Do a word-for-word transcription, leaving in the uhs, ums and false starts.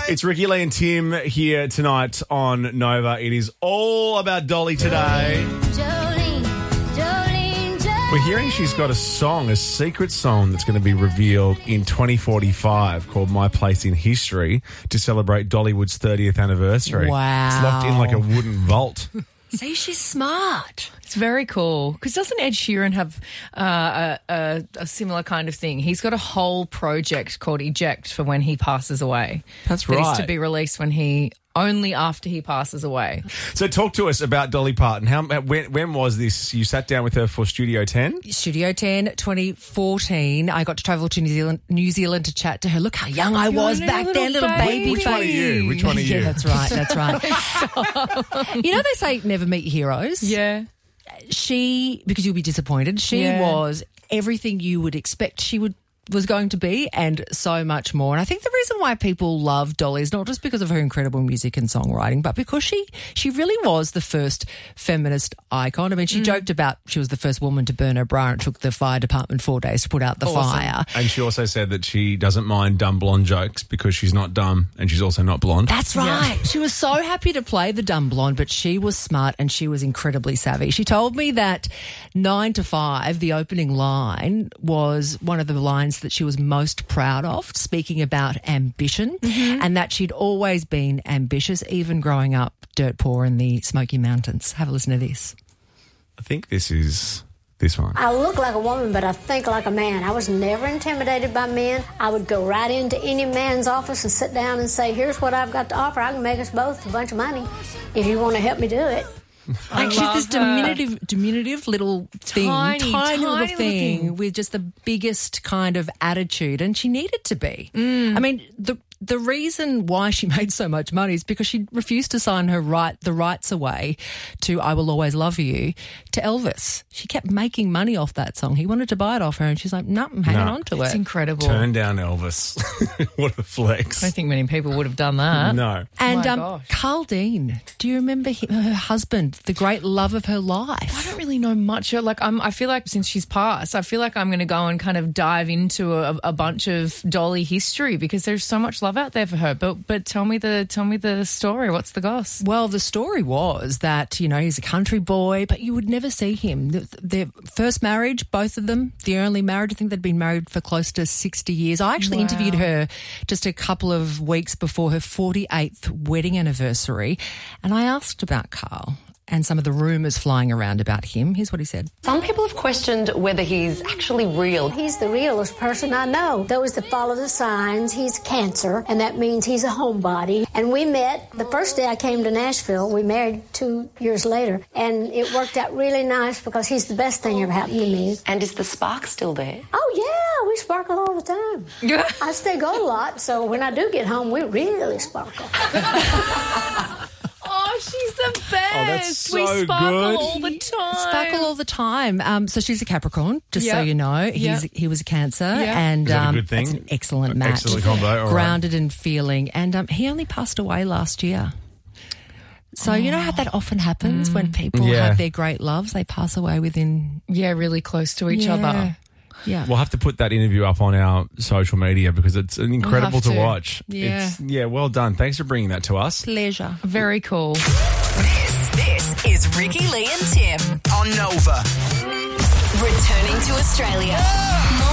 It's Ricky Lee and Tim here tonight on Nova. It is all about Dolly today. Jolene, Jolene, Jolene. We're hearing she's got a song, a secret song that's going to be revealed in twenty forty-five called My Place in History to celebrate Dollywood's thirtieth anniversary. Wow. It's locked in like a wooden vault. See, she's smart. It's very cool. Because doesn't Ed Sheeran have uh, a, a, a similar kind of thing? He's got a whole project called Eject for when he passes away. That's that right. is to be released when he only after he passes away. So talk to us about Dolly Parton. How when, when was this? You sat down with her for Studio ten? Studio ten, twenty fourteen. I got to travel to New Zealand New Zealand to chat to her. Look how young I was know, back little then, little baby. baby Which face. one are you? Which one are you? Yeah, that's right, that's right. You know they say never meet your heroes? Yeah. She, because you'll be disappointed, she Yeah. was everything you would expect she would was going to be and so much more. And I think the reason why people love Dolly is not just because of her incredible music and songwriting, but because she she really was the first feminist icon. I mean, she Mm. joked about she was the first woman to burn her bra and it took the fire department four days to put out the Awesome. fire. And she also said that she doesn't mind dumb blonde jokes because she's not dumb and she's also not blonde. That's right. She was so happy to play the dumb blonde, but she was smart and she was incredibly savvy. She told me that nine to five, the opening line, was one of the lines that she was most proud of, speaking about ambition, Mm-hmm. and that she'd always been ambitious, even growing up dirt poor in the Smoky Mountains. Have a listen to this. I think this is this one. I look like a woman, but I think like a man. I was never intimidated by men. I would go right into any man's office and sit down and say, here's what I've got to offer. I can make us both a bunch of money if you want to help me do it. Like she's love this her. diminutive, diminutive little thing, Tiny, tiny, tiny little little thing, thing. with just the biggest kind of attitude, and she needed to be. Mm. I mean, the the reason why she made so much money is because she refused to sign her right the rights away to "I Will Always Love You" to Elvis. She kept making money off that song. He wanted to buy it off her, and she's like, "No, I'm hanging No. on to It's it." incredible. Turn down Elvis. What a flex. I don't think many people would have done that. No. And My um, gosh. Carl Dean, do you remember him, her husband, the great love of her life? I don't really know much. Like I'm, I feel like since she's passed, I feel like I'm going to go and kind of dive into a, a bunch of Dolly history because there's so much love out there for her. But but tell me the tell me the story. What's the goss? Well, the story was that, you know, he's a country boy, but you would never see him. The- Their first marriage, both of them, the only marriage, I think they'd been married for close to sixty years. I actually Wow. interviewed her just a couple of weeks before her forty-eighth wedding anniversary, and I asked about Carl and some of the rumours flying around about him. Here's what he said. Some people have questioned whether he's actually real. He's the realest person I know. Those that follow the signs, he's Cancer, and that means he's a homebody. And we met the first day I came to Nashville. We married two years later, and it worked out really nice because he's the best thing ever happened to me. And is the spark still there? Oh, yeah, we sparkle all the time. I stay gone a lot, so when I do get home, we really sparkle. Oh, she's the best. Oh, that's we so sparkle good. all the time. Sparkle all the time. Um, so she's a Capricorn, just so Yep. you know. He's, Yep. He was a Cancer. Yep. And Is that a um, good thing? that's an excellent An match. excellent combo, all right. Grounded and feeling. And um, he only passed away last year. So you know how that often happens when people Yeah. have their great loves, they pass away within Yeah, really close to each yeah. other. Yeah. We'll have to put that interview up on our social media because it's incredible to. to. watch. Yeah. It's, yeah, well done. Thanks for bringing that to us. Pleasure. Very cool. This, this is Ricky Lee and Tim on Nova. returning to Australia.